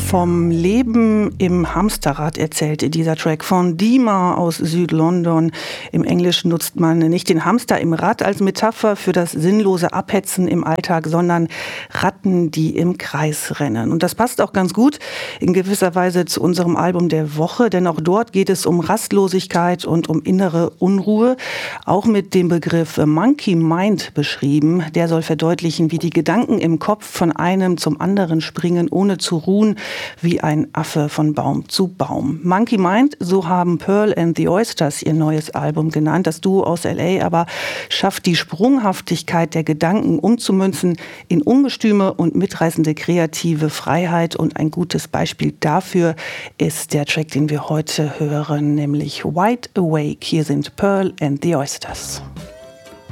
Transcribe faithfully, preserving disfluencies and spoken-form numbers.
Vom Leben im Hamsterrad erzählt dieser Track von Dima aus Südlondon. Im Englischen nutzt man nicht den Hamster im Rad als Metapher für das sinnlose Abhetzen im Alltag, sondern Ratten, die im Kreis rennen. Und das passt auch ganz gut in gewisser Weise zu unserem Album der Woche, denn auch dort geht es um Rastlosigkeit und um innere Unruhe, auch mit dem Begriff Monkey Mind beschrieben. Der soll verdeutlichen, wie die Gedanken im Kopf von einem zum anderen springen, ohne zu ruhen, wie ein Affe von Baum zu Baum. Monkey Mind, so haben Pearl and the Oysters ihr neues Album genannt. Das Duo aus L A aber schafft die Sprunghaftigkeit der Gedanken umzumünzen in ungestüme und mitreißende kreative Freiheit. Und ein gutes Beispiel dafür ist der Track, den wir heute hören, nämlich Wide Awake. Hier sind Pearl and the Oysters.